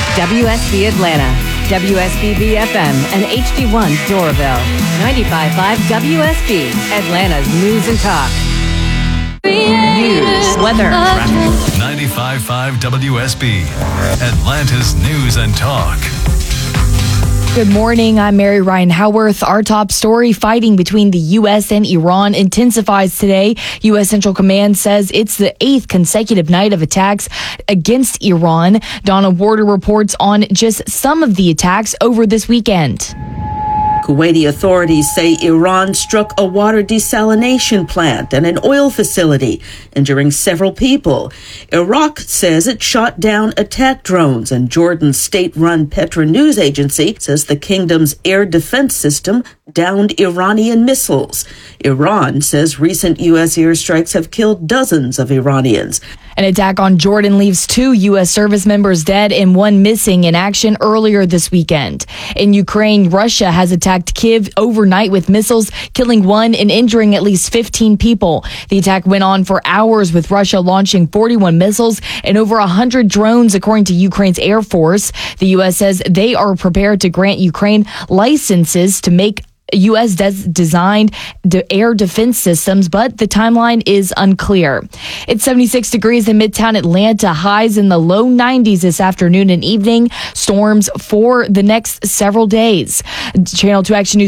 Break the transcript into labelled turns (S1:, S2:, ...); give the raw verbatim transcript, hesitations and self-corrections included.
S1: W S B Atlanta, W S B B F M, and H D one Doraville. ninety-five point five W S B, Atlanta's news and talk. News, weather, traffic.
S2: ninety-five point five W S B, Atlanta's news and talk.
S3: Good morning. I'm Mary Ryan Howarth. Our top story: fighting between the U S and Iran intensifies today. U S Central Command says it's the eighth consecutive night of attacks against Iran. Donna Warder reports on just some of the attacks over this weekend.
S4: Kuwaiti authorities say Iran struck a water desalination plant and an oil facility, injuring several people. Iraq says it shot down attack drones, and Jordan's state-run Petra news agency says the kingdom's air defense system downed Iranian missiles. Iran says recent U S airstrikes have killed dozens of Iranians.
S3: An attack on Jordan leaves two U S service members dead and one missing in action earlier this weekend. In Ukraine, Russia has attacked Kyiv overnight with missiles, killing one and injuring at least fifteen people. The attack went on for hours, with Russia launching forty-one missiles and over one hundred drones, according to Ukraine's Air Force. The U S says they are prepared to grant Ukraine licenses to make U S des- designed de- air defense systems, but the timeline is unclear. It's seventy-six degrees in Midtown Atlanta, highs in the low nineties this afternoon and evening, storms for the next several days. Channel two Action News